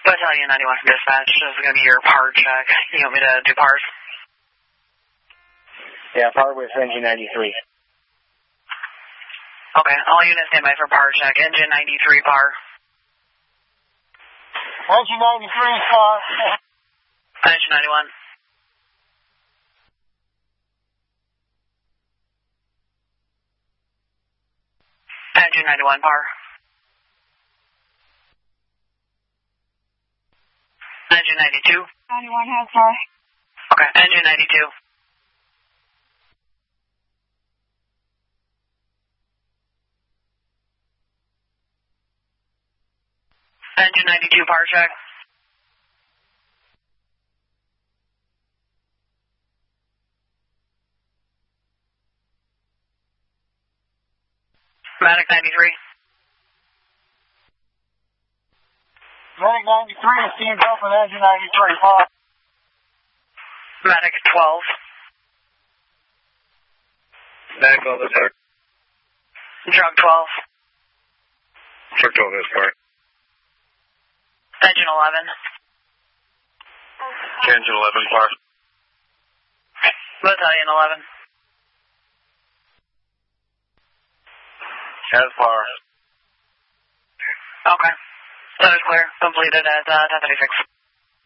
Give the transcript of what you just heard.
Battalion 91 from dispatch. This is going to be your PAR check. You want me to do PARs? Yeah, PAR with engine 93. Okay, all units stand by for PAR check. Engine 93 PAR. Engine 93 PAR. Engine 91. Engine 91 PAR. Engine 92. 91 has PAR. Okay, engine 92. Engine 92 PAR check. Medic 93. Medic 93 is teamed up with engine 93 PAR. Medic 12. Medic 12 is PAR. Drug 12. Truck 12 is PAR. Engine 11. Engine 11 PAR. Battalion 11. Has PAR. Okay. That is clear. Completed at 10:36.